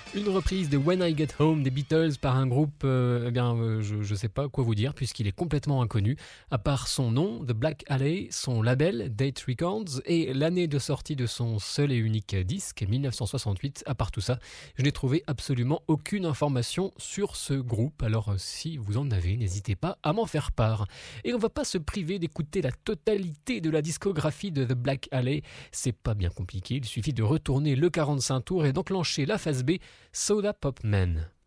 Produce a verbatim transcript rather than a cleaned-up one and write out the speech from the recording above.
Une reprise de When I Get Home des Beatles par un groupe, euh, eh bien, euh, je ne sais pas quoi vous dire puisqu'il est complètement inconnu, à part son nom, The Black Alley, son label, Date Records, et l'année de sortie de son seul et unique disque, dix-neuf cent soixante-huit. À part tout ça, je n'ai trouvé absolument aucune information sur ce groupe, alors euh, si vous en avez, n'hésitez pas à m'en faire part. Et on va pas se priver d'écouter la totalité de la discographie de The Black Alley, c'est pas bien compliqué, il suffit de retourner le quarante-cinq tours et d'enclencher la phase B, Soda Pop Man.